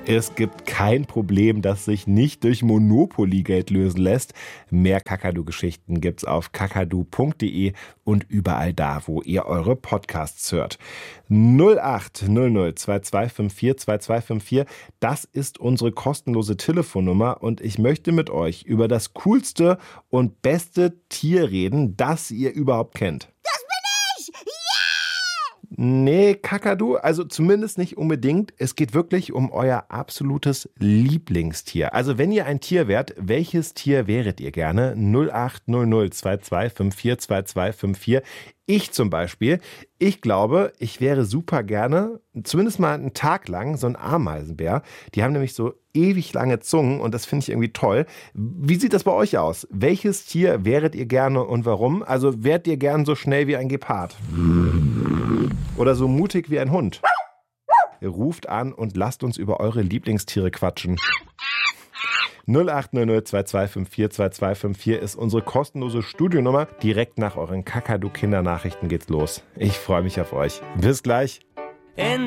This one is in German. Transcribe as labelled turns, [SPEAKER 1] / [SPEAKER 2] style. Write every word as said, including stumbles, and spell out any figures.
[SPEAKER 1] Es gibt kein Problem, das sich nicht durch Monopoly-Geld lösen lässt. Mehr Kakadu-Geschichten gibt's auf kakadu punkt de und überall da, wo ihr eure Podcasts hört. null acht null null zwei zwei fünf vier zwei zwei fünf vier, das ist unsere kostenlose Telefonnummer und ich möchte mit euch über das coolste und beste Tier reden, das ihr überhaupt kennt.
[SPEAKER 2] Das bin ich! Ja!
[SPEAKER 1] Nee, Kakadu, also zumindest nicht unbedingt. Es geht wirklich um euer absolutes Lieblingstier. Also wenn ihr ein Tier wärt, welches Tier wäret ihr gerne? null acht null null zwei zwei fünf vier zwei zwei fünf vier. Ich zum Beispiel, ich glaube, ich wäre super gerne, zumindest mal einen Tag lang, so ein Ameisenbär. Die haben nämlich so ewig lange Zungen und das finde ich irgendwie toll. Wie sieht das bei euch aus? Welches Tier wäret ihr gerne und warum? Also wärt ihr gern so schnell wie ein Gepard? Oder so mutig wie ein Hund? Ihr ruft an und lasst uns über eure Lieblingstiere quatschen. null acht null null zwei zwei fünf vier zwei zwei fünf vier ist unsere kostenlose Studionummer. Direkt nach euren Kakadu-Kindernachrichten geht's los. Ich freue mich auf euch. Bis gleich.